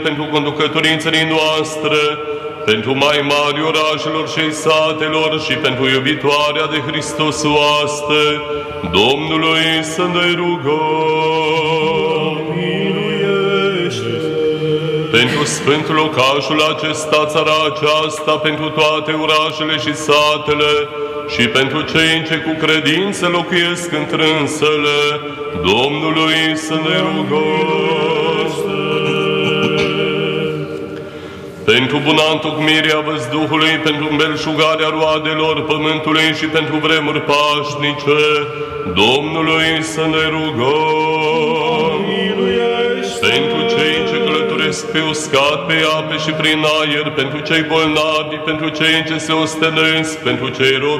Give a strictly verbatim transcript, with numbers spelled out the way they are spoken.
pentru conducătorii țării noastre, pentru mai mari orașelor și satelor și pentru iubitoarea de Hristos oaste, Domnului să ne rugăm. Miluiește! Pentru sfântul locașul acesta, țara aceasta, pentru toate orașele și satele, și pentru cei ce cu credință locuiesc întrânsele, Domnului să ne rugăm. Pentru buna întocmirea văzduhului, pentru îmbelșugarea roadelor pământului și pentru vremuri pașnice, Domnului să ne rugăm. Pentru cei ce călătoresc pe uscat, pe ape și prin aer, pentru cei bolnavi, pentru cei ce se ostenesc, pentru cei robi